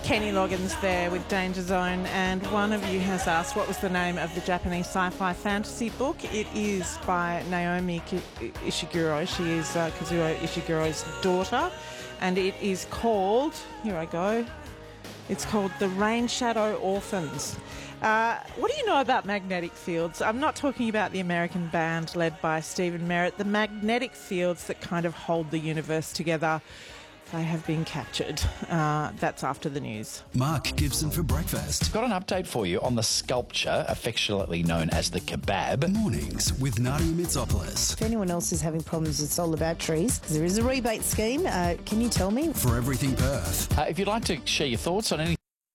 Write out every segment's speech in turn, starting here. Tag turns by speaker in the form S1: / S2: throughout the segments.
S1: Kenny Loggins there with Danger Zone, and one of you has asked what was the name of the Japanese sci-fi fantasy book. It is by Naomi Ishiguro. She is Kazuo Ishiguro's daughter, and it is called, here I go, it's called The Rain Shadow Orphans. What do you know about magnetic fields? I'm not talking about the American band led by Stephen Merritt. The magnetic fields that kind of hold the universe together, they have been captured. That's after the news.
S2: Mark Gibson for breakfast.
S3: Got an update for you on the sculpture, affectionately known as the kebab.
S2: Mornings with Nadia Mitsopoulos.
S4: If anyone else is having problems with solar batteries, because there is a rebate scheme, can you tell me?
S2: For everything Perth.
S3: If you'd like to share your thoughts on anything.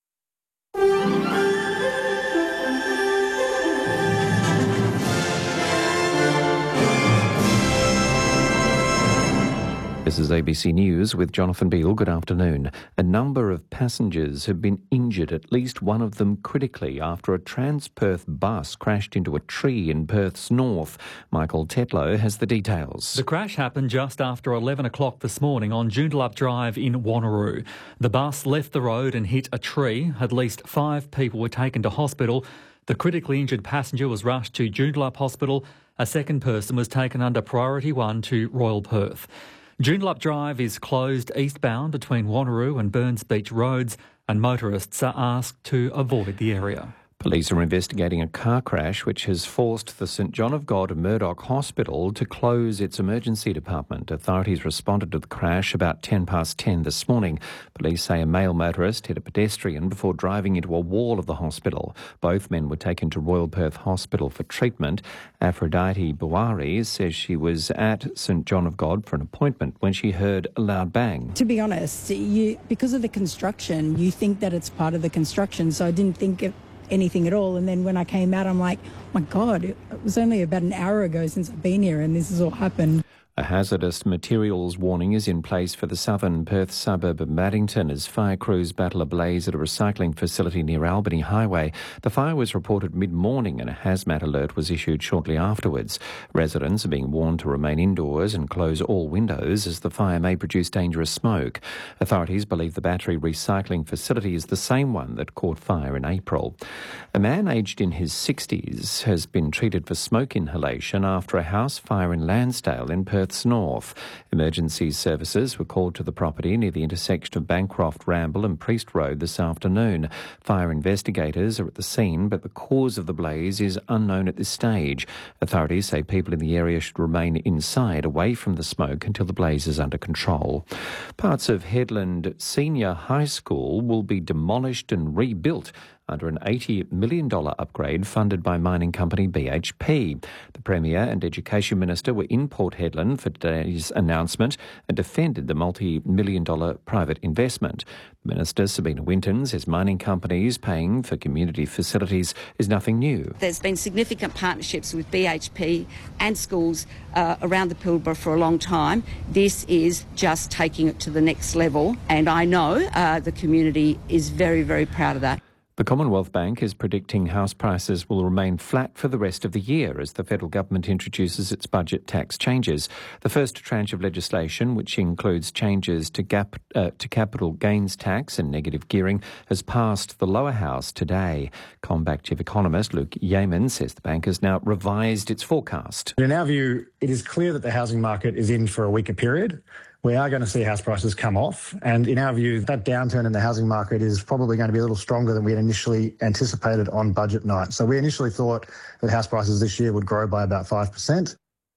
S5: This is ABC News with Jonathan Beale. Good afternoon. A number of passengers have been injured, at least one of them critically, after a Trans-Perth bus crashed into a tree in Perth's north. Michael Tetlow has the details.
S6: The crash happened just after 11 o'clock this morning on Joondalup Drive in Wanneroo. The bus left the road and hit a tree. At least 5 people were taken to hospital. The critically injured passenger was rushed to Joondalup Hospital. A second person was taken under Priority 1 to Royal Perth. Joondalup Drive is closed eastbound between Wanneroo and Burns Beach roads, and motorists are asked to avoid the area.
S5: Police are investigating a car crash which has forced the St John of God Murdoch Hospital to close its emergency department. Authorities responded to the crash about 10:10 this morning. Police say a male motorist hit a pedestrian before driving into a wall of the hospital. Both men were taken to Royal Perth Hospital for treatment. Aphrodite Buari says she was at St John of God for an appointment when she heard a loud bang.
S7: To be honest, because of the construction, you think that it's part of the construction, so I didn't think anything at all. And then when I came out, I'm like, my God, it was only about an hour ago since I've been here and this has all happened.
S5: A hazardous materials warning is in place for the southern Perth suburb of Maddington as fire crews battle a blaze at a recycling facility near Albany Highway. The fire was reported mid-morning and a hazmat alert was issued shortly afterwards. Residents are being warned to remain indoors and close all windows as the fire may produce dangerous smoke. Authorities believe the battery recycling facility is the same one that caught fire in April. A man aged in his 60s has been treated for smoke inhalation after a house fire in Lansdale in Perth's north. Emergency services were called to the property near the intersection of Bancroft Ramble and Priest Road this afternoon. Fire investigators are at the scene, but the cause of the blaze is unknown at this stage. Authorities say people in the area should remain inside, away from the smoke, until the blaze is under control. Parts of Headland Senior High School will be demolished and rebuilt under an $80 million upgrade funded by mining company BHP. The Premier and Education Minister were in Port Hedland for today's announcement and defended the multi-million-dollar private investment. Minister Sabina Winton says mining companies paying for community facilities is nothing new.
S8: There's been significant partnerships with BHP and schools around the Pilbara for a long time. This is just taking it to the next level, and I know the community is very, very proud of that.
S5: The Commonwealth Bank is predicting house prices will remain flat for the rest of the year as the federal government introduces its budget tax changes. The first tranche of legislation, which includes changes to capital gains tax and negative gearing, has passed the lower house today. CommBank chief economist Luke Yeaman says the bank has now revised its forecast.
S9: In our view, it is clear that the housing market is in for a weaker period. We are going to see house prices come off. And in our view, that downturn in the housing market is probably going to be a little stronger than we had initially anticipated on budget night. So we initially thought that house prices this year would grow by about 5%.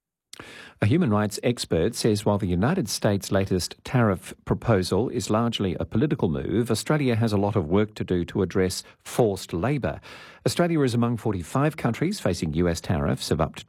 S5: A human rights expert says while the United States' latest tariff proposal is largely a political move, Australia has a lot of work to do to address forced labour. Australia is among 45 countries facing US tariffs of up to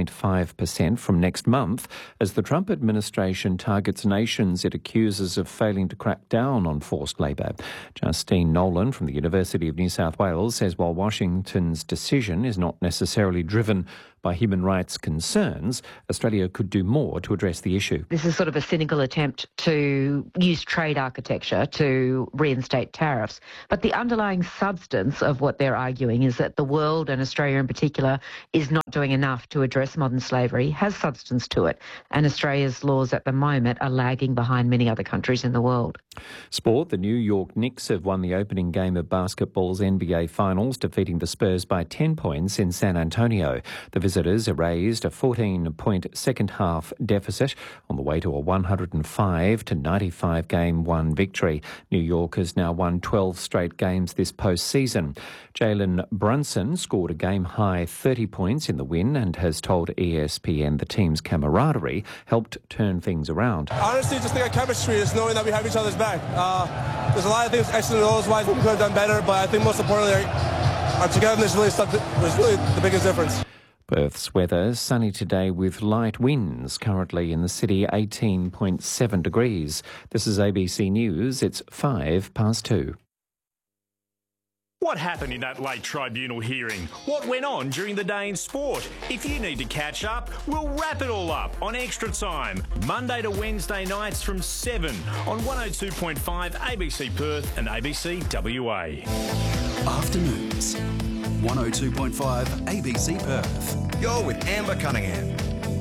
S5: 12.5% from next month as the Trump administration targets nations it accuses of failing to crack down on forced labour. Justine Nolan from the University of New South Wales says while Washington's decision is not necessarily driven by human rights concerns, Australia could do more to address the issue.
S10: This is sort of a cynical attempt to use trade architecture to reinstate tariffs. But the underlying substance of what they're arguing is that the world, and Australia in particular, is not doing enough to address modern slavery, has substance to it. And Australia's laws at the moment are lagging behind many other countries in the world.
S5: Sport, the New York Knicks have won the opening game of basketball's NBA Finals, defeating the Spurs by 10 points in San Antonio. The visitors erased a 14-point second-half deficit on the way to a 105-95 Game 1 victory. New York has now won 12 straight games this postseason. Jalen Brunson scored a game-high 30 points in the win and has told ESPN the team's camaraderie helped turn things around.
S11: Honestly, just think of chemistry, just knowing that we have each other's back. There's a lot of things, X's and O's wise, we could have done better, but I think most importantly, our togetherness really was really the biggest difference.
S5: Perth's weather, sunny today with light winds, currently in the city 18.7 degrees. This is ABC News, it's 2:05.
S12: What happened in that late tribunal hearing? What went on during the day in sport? If you need to catch up, we'll wrap it all up on Extra Time, Monday to Wednesday nights from 7 on 102.5 ABC Perth and ABC WA.
S2: Afternoons, 102.5 ABC Perth. You're with Amber Cunningham.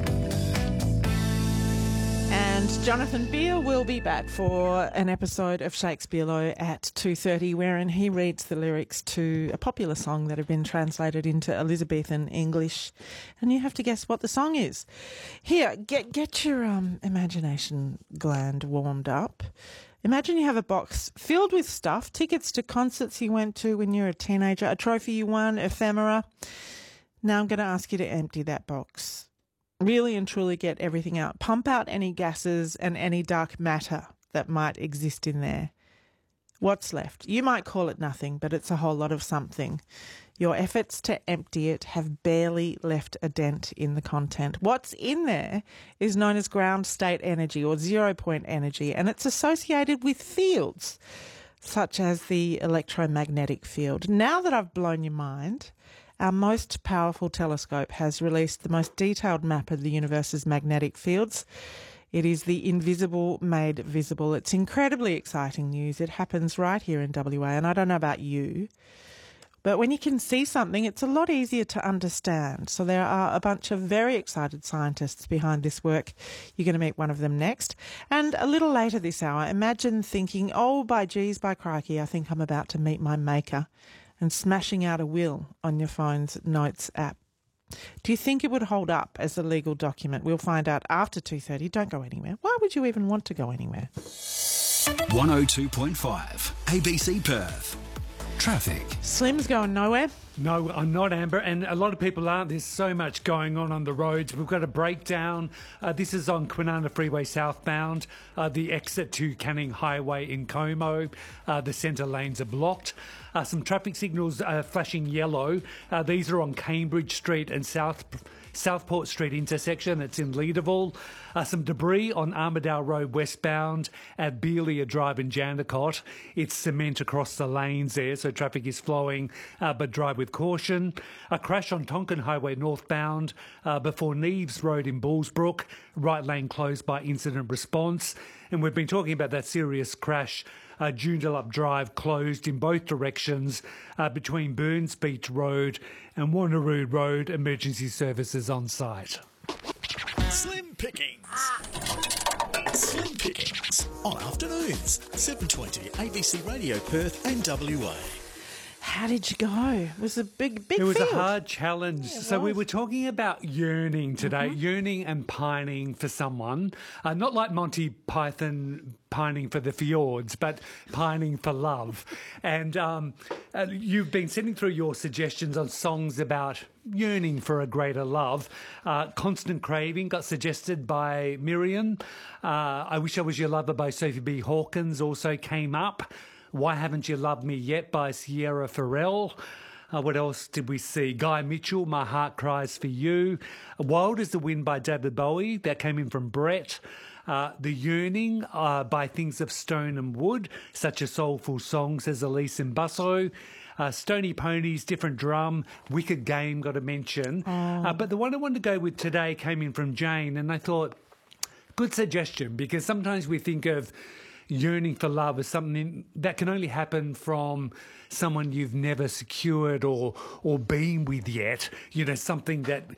S1: And Jonathan Beale will be back for an episode of Shakespeare at 2:30, wherein he reads the lyrics to a popular song that have been translated into Elizabethan English, and you have to guess what the song is. Here, get your imagination gland warmed up. Imagine you have a box filled with stuff, tickets to concerts you went to when you were a teenager, a trophy you won, ephemera. Now I'm going to ask you to empty that box. Really and truly get everything out. Pump out any gases and any dark matter that might exist in there. What's left? You might call it nothing, but it's a whole lot of something. Your efforts to empty it have barely left a dent in the content. What's in there is known as ground state energy or 0-point energy, and it's associated with fields such as the electromagnetic field. Now that I've blown your mind, our most powerful telescope has released the most detailed map of the universe's magnetic fields. It is the invisible made visible. It's incredibly exciting news. It happens right here in WA, and I don't know about you, but when you can see something, it's a lot easier to understand. So there are a bunch of very excited scientists behind this work. You're going to meet one of them next. And a little later this hour, imagine thinking, oh, by crikey, I think I'm about to meet my maker, and smashing out a will on your phone's Notes app. Do you think it would hold up as a legal document? We'll find out after 2:30. Don't go anywhere. Why would you even want to go anywhere?
S2: 102.5 ABC Perth. Traffic.
S1: Slim's going nowhere.
S13: No, I'm not, Amber, and a lot of people aren't. There's so much going on the roads. We've got a breakdown. This is on Kwinana Freeway southbound, the exit to Canning Highway in Como. The centre lanes are blocked. Some traffic signals flashing yellow. These are on Cambridge Street and Southport Street intersection. It's in Leederville. Some debris on Armidale Road westbound at Beelia Drive in Jandakot. It's cement across the lanes there, so traffic is flowing, but drive with caution. A crash on Tonkin Highway northbound before Neves Road in Bullsbrook. Right lane closed by incident response. And we've been talking about that serious crash. Joondalup Drive closed in both directions between Burns Beach Road and Wanneroo Road. Emergency services on site.
S14: Slim Pickings. Slim Pickings on afternoons, 7:20 ABC Radio Perth and WA.
S1: How did you go? It was a big
S13: It was
S1: field.
S13: a hard challenge.
S1: Yeah,
S13: so we were talking about yearning today, yearning and pining for someone. Not like Monty Python pining for the fjords, but pining for love. And you've been sending through your suggestions on songs about yearning for a greater love. Constant Craving got suggested by Miriam. I Wish I Was Your Lover by Sophie B. Hawkins also came up. Why Haven't You Loved Me Yet by Sierra Farrell. What else did we see? Guy Mitchell, My Heart Cries For You. Wild Is the Wind by David Bowie. That came in from Brett. The Yearning by Things of Stone and Wood. Such a soulful song, says Elise in Busso. Stony Ponies, different drum. Wicked Game got a mention. But the one I wanted to go with today came in from Jane, and I thought, good suggestion, because sometimes we think of yearning for love as something that can only happen from someone you've never secured or been with yet, you know, something that